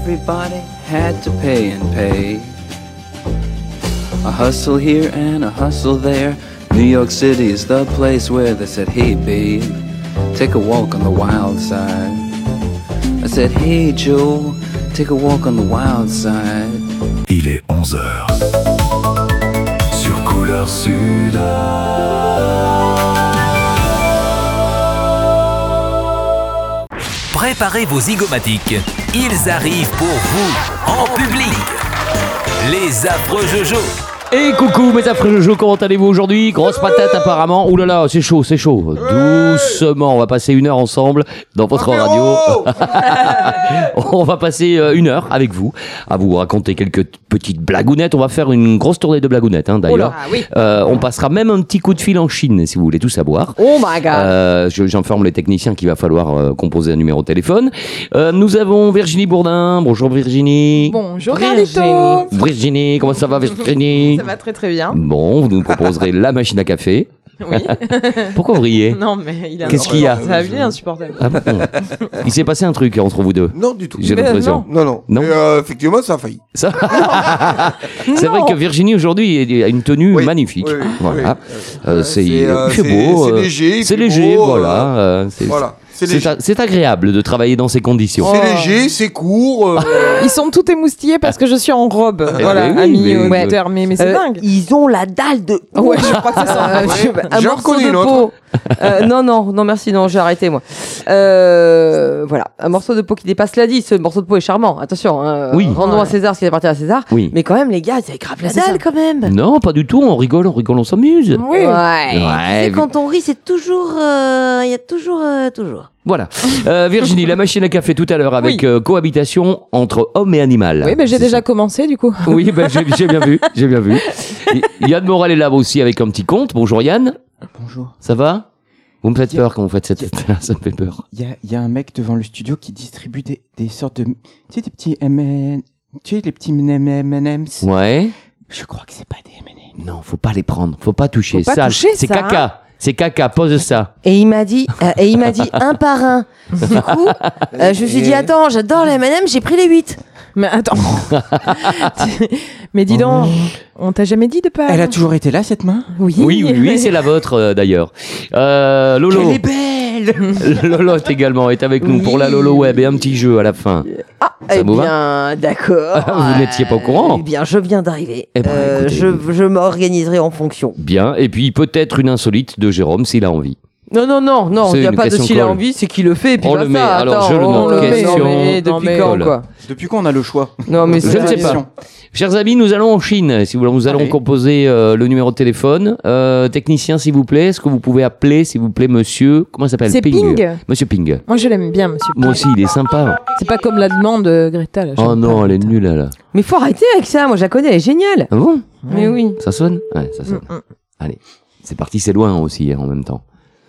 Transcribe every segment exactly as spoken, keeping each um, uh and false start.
everybody had to pay and pay. A hustle here and a hustle there. New York City is the place where they said, hey babe, take a walk on the wild side. I said, hey Joe, take a walk on the wild side. Il est onze heures sur Couleur Sud. Préparez vos zygomatiques, ils arrivent pour vous, en public. Les affreux Jojo. Et coucou mes affreux Jojo, comment allez-vous aujourd'hui? Grosse patate apparemment. Ouh là là, c'est chaud, c'est chaud. Doucement, on va passer une heure ensemble dans votre radio. On va passer une heure avec vous, à vous raconter quelques petites blagounettes. On va faire une grosse tournée de blagounettes hein, d'ailleurs. Oh là, oui. euh, on passera même un petit coup de fil en Chine si vous voulez tout savoir. Oh my god. Euh, je, j'informe les techniciens qu'il va falloir euh, composer un numéro de téléphone. Euh, nous avons Virginie Bourdin. Bonjour Virginie. Bonjour Virginie. Carlito. Virginie, comment ça va Virginie? Ça va très très bien. Bon, vous nous proposerez la machine à café. Oui. Pourquoi vous riez? Non mais il a. Qu'est-ce qu'il y a? Ça va bien, insupportable. Ah bon. Il s'est passé un truc entre vous deux. Non, du tout. J'ai Mais l'impression. Non, non. Non. Et, euh, effectivement, ça a failli. Ça... c'est vrai que Virginie aujourd'hui a une tenue Oui. magnifique. Oui, oui, voilà. oui. Euh, c'est, C'est, euh, il fait c'est- beau. c'est euh, léger, il C'est fait léger, beau, voilà. euh, euh, c'est, Voilà. C'est c'est, léger. a- c'est agréable de travailler dans ces conditions. C'est léger, c'est court. euh, Ils sont tout émoustillés parce que je suis en robe. Eh Voilà, ben oui, amis mais- auditeurs, mais, mais c'est Euh, dingue. Ils ont la dalle de. Ouais, je crois que c'est ça. Euh, je- un J'en morceau connais de une autre. peau. Euh, non, non, non, merci, non, j'ai arrêté moi. Euh, voilà, un morceau de peau qui dépasse la dix. Ce morceau de peau est charmant. Attention, hein, Oui. rendons Ouais. à César ce qui appartient à César. Oui. Mais quand même, les gars, ça grave la C'est dalle ça. quand même. Non, pas du tout. On rigole, on rigole, on s'amuse. Oui. Ouais. Ouais, Tu sais, quand on rit, c'est toujours, euh, il y a toujours, euh, toujours. Voilà. Euh, Virginie, la machine à café tout à l'heure avec Oui. euh, cohabitation entre homme et animal. Oui, mais j'ai C'est déjà ça. commencé du coup. Oui, ben, j'ai, j'ai bien vu, j'ai bien vu. Et Yann Morel est là aussi avec un petit compte. Bonjour Yann, Bonjour. ça va? Vous me faites Tiens. peur quand vous faites cette tête-là, ça me fait peur. Il y a, il y a un mec devant le studio qui distribue des, des sortes de... Tu sais, des petits M and... Tu sais, les petits M and M's. Ouais. Je crois que c'est pas des M and M's. Non, faut pas les prendre, faut pas toucher. Faut pas ça, toucher, c'est ça, caca. C'est caca, pose ça. Et il m'a dit, euh, et il m'a dit un par un. Du coup, euh, je me suis dit, attends, j'adore les M and M, j'ai pris les huit. Mais attends. Mais dis donc, on t'a jamais dit de pas. Elle a toujours été là, cette main? Oui. Oui, oui, oui, c'est la vôtre euh, d'ailleurs. Euh, Lolo. Elle est belle. Lolo est également est avec nous pour la Lolo Web et un petit jeu à la fin. Ah, Ça eh vous va bien, d'accord. Vous n'étiez pas au courant? Eh bien, je viens d'arriver. Eh ben, Euh, écoutez. je je m'organiserai en fonction. Bien, et puis peut-être une insolite de Jérôme s'il a envie. Non, non, non, non, C'est il n'y a une pas de question s'il a colle. envie, c'est qu'il le fait, et puis On basta. le met, alors Attends, je le on note. le met, Question. non, mais Non, depuis mais- quand, Colle. quoi? Depuis quand on a le choix? Non, mais Je c'est ne sais pas. Chers amis, nous allons en Chine. Si vous voulez, nous allons Allez. composer euh, le numéro de téléphone. Euh, technicien, s'il vous plaît, est-ce que vous pouvez appeler, s'il vous plaît, monsieur... Comment il s'appelle? C'est Ping. Monsieur Ping. Moi je l'aime bien, monsieur. Moi aussi, il est sympa. C'est pas comme la demande de Greta. Là, Oh j'aime non, pas elle est Greta. nulle, là. Mais faut arrêter avec ça, moi je la connais, elle est géniale. Ah bon? Mais oui. Ça sonne? Ouais, ça sonne. Mm, mm. Allez, c'est parti, c'est loin aussi, hein, en même temps.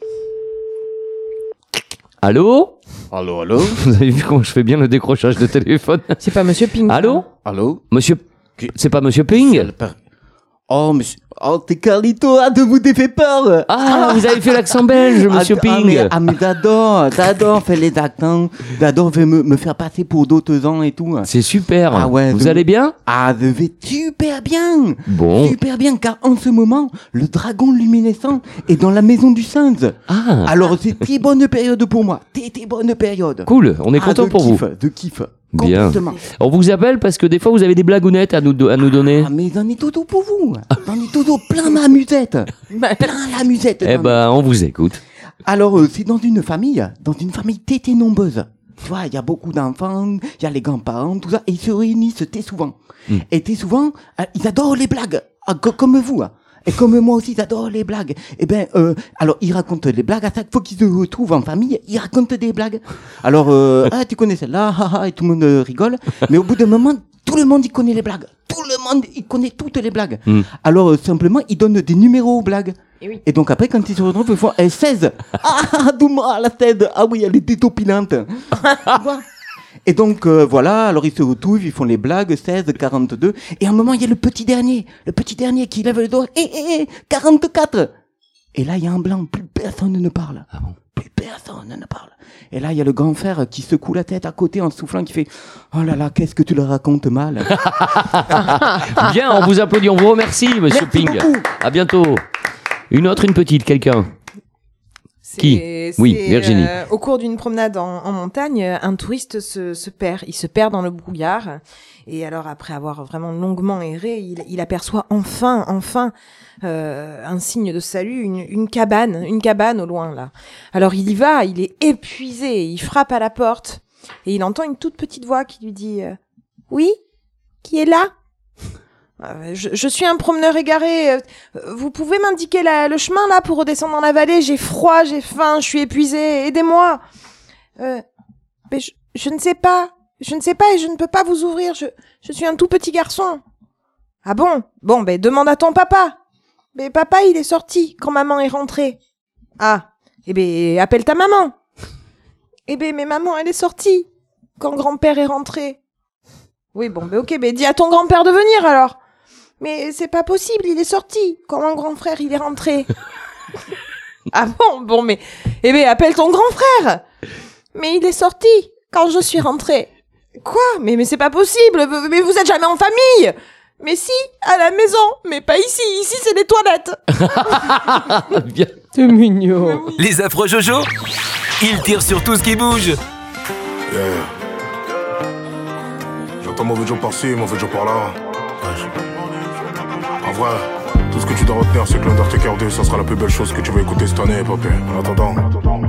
Allô? Allô, allô Vous avez vu comment je fais bien le décrochage de téléphone? C'est pas monsieur Ping. Allô? Allô Monsieur... C'est pas monsieur Ping? Oh, monsieur. Oh, t'es Carlito, ah, de vous t'es fait peur. Ah, vous avez fait l'accent belge, monsieur ah, Ping. Ah, mais, ah, mais j'adore, j'adore faire les accents, j'adore me, me faire passer pour d'autres gens et tout. C'est super. Ah ouais, vous de- allez bien? Ah, je vais super bien. Bon. Super bien, car en ce moment, le dragon luminescent est dans la maison du singe. Ah, Alors, c'est très bonne période pour moi. Très, très bonne période. cool. On est Ah, content de pour vous. kiffe, De kiff. Bien. Complètement. On vous appelle parce que des fois vous avez des blagounettes à nous, do- à nous donner. Ah, mais j'en ai tout pour vous. J'en ai tout plein ma musette. Plein la musette. Eh j'en ai. ben, on vous écoute. Alors, euh, c'est dans une famille, dans une famille très très nombreuse. Tu vois, il y a beaucoup d'enfants, il y a les grands-parents, tout ça, et ils se réunissent très souvent. Mm. Et très souvent, euh, ils adorent les blagues, ah, co- comme vous. Hein. Et comme moi aussi, j'adore les blagues. Et ben, euh, alors, ils racontent les blagues. À chaque fois qu'ils se retrouvent en famille, ils racontent des blagues. Alors, euh, ah, tu connais celle-là, haha, et tout le monde euh, rigole. Mais au bout d'un moment, tout le monde, il connaît les blagues. Tout le monde, il connaît toutes les blagues. Mm. Alors, euh, simplement, ils donnent des numéros aux blagues. Et oui. Et donc après, quand ils se retrouvent, ils font eh, seize. Ah, Douma, la seize. Ah oui, elle est détopilante. Tu vois. Et donc, euh, voilà, alors ils se retrouvent, ils font les blagues, seize, quarante-deux. Et à un moment, il y a le petit dernier, le petit dernier qui lève le doigt, hé, hé, hé, quarante-quatre. Et là, il y a un blanc, plus personne ne parle. Ah bon? plus personne ne parle. Et là, il y a le grand frère qui secoue la tête à côté en soufflant, qui fait « Oh là là, qu'est-ce que tu le racontes mal ?» Bien, on vous applaudit, on vous remercie, monsieur Merci Ping. beaucoup. À bientôt. Une autre, une petite, quelqu'un. C'est- Qui c'est, Oui, Virginie. euh, au cours d'une promenade en, en montagne, un touriste se, se perd. Il se perd dans le brouillard. Et alors, après avoir vraiment longuement erré, il, il aperçoit enfin, enfin, euh, un signe de salut, une, une cabane, une cabane au loin, là. Alors, il y va, il est épuisé, il frappe à la porte. Et il entend une toute petite voix qui lui dit euh, « Oui ? Qui est là ?» Euh, Je, je suis un promeneur égaré. euh, Vous pouvez m'indiquer la- le chemin là pour redescendre dans la vallée? J'ai froid, j'ai faim, je suis épuisé. Aidez-moi. Euh, mais je, je ne sais pas. Je ne sais pas et je ne peux pas vous ouvrir. Je, je suis un tout petit garçon. Ah bon? Bon, ben demande à ton papa. Mais papa, il est sorti quand maman est rentrée. Ah, eh ben appelle ta maman. Eh ben mais maman, elle est sortie quand grand-père est rentré. Oui, bon, ben ok, ben dis à ton grand-père de venir alors. Mais c'est pas possible, il est sorti quand mon grand frère il est rentré. Ah bon, bon, mais eh ben appelle ton grand frère. Mais il est sorti quand je suis rentrée. Quoi? Mais mais c'est pas possible. Mais vous êtes jamais en famille. Mais si, à la maison, mais pas ici. Ici c'est les toilettes. Bien. C'est mignon. Les affreux Jojo, ils tirent sur tout ce qui bouge. Yeah. J'entends mauvais jour par-ci, mauvais jour par-là. Ouais, je- En vrai, tout ce que tu dois retenir, c'est que l'Undertaker deux, ça sera la plus belle chose que tu vas écouter cette année, papé. En attendant.